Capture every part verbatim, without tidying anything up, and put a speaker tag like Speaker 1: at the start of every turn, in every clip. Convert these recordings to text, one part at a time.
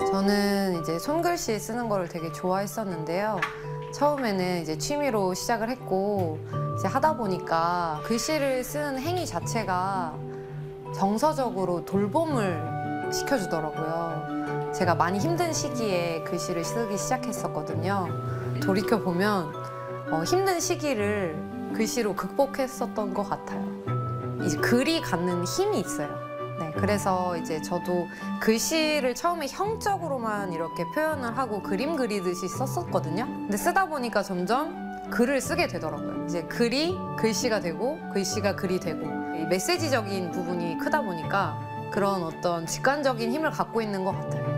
Speaker 1: 저는 이제 손글씨 쓰는 거를 되게 좋아했었는데요. 처음에는 이제 취미로 시작을 했고 이제 하다 보니까 글씨를 쓰는 행위 자체가 정서적으로 돌봄을 시켜주더라고요. 제가 많이 힘든 시기에 글씨를 쓰기 시작했었거든요. 돌이켜보면 어, 힘든 시기를 글씨로 극복했었던 것 같아요. 이제 글이 갖는 힘이 있어요. 네, 그래서 이제 저도 글씨를 처음에 형적으로만 이렇게 표현을 하고 그림 그리듯이 썼었거든요. 근데 쓰다 보니까 점점 글을 쓰게 되더라고요. 이제 글이 글씨가 되고 글씨가 글이 되고 이 메시지적인 부분이 크다 보니까 그런 어떤 직관적인 힘을 갖고 있는 것 같아요.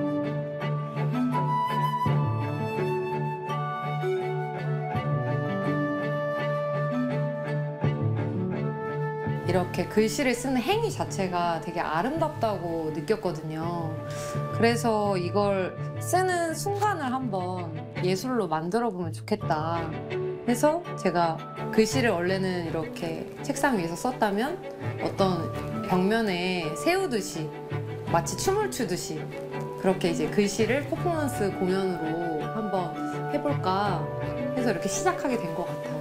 Speaker 1: 이렇게 글씨를 쓰는 행위 자체가 되게 아름답다고 느꼈거든요. 그래서 이걸 쓰는 순간을 한번 예술로 만들어 보면 좋겠다 해서 제가 글씨를 원래는 이렇게 책상 위에서 썼다면 어떤 벽면에 세우듯이 마치 춤을 추듯이 그렇게 이제 글씨를 퍼포먼스 공연으로 한번 해볼까 해서 이렇게 시작하게 된 것 같아요.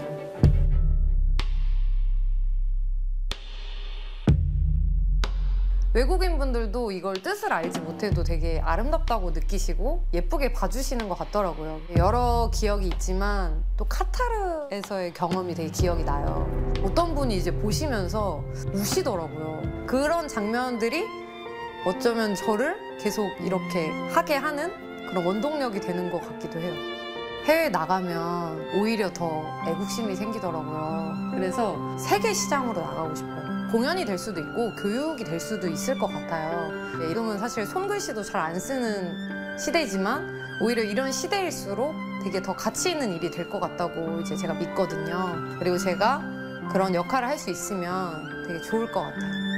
Speaker 1: 외국인 분들도 이걸 뜻을 알지 못해도 되게 아름답다고 느끼시고 예쁘게 봐주시는 것 같더라고요. 여러 기억이 있지만 또 카타르에서의 경험이 되게 기억이 나요. 어떤 분이 이제 보시면서 우시더라고요. 그런 장면들이 어쩌면 저를 계속 이렇게 하게 하는 그런 원동력이 되는 것 같기도 해요. 해외 나가면 오히려 더 애국심이 생기더라고요. 그래서 세계 시장으로 나가고 싶어요. 공연이 될 수도 있고 교육이 될 수도 있을 것 같아요. 지금은 사실 손글씨도 잘 안 쓰는 시대지만 오히려 이런 시대일수록 되게 더 가치 있는 일이 될 것 같다고 이제 제가 믿거든요. 그리고 제가 그런 역할을 할 수 있으면 되게 좋을 것 같아요.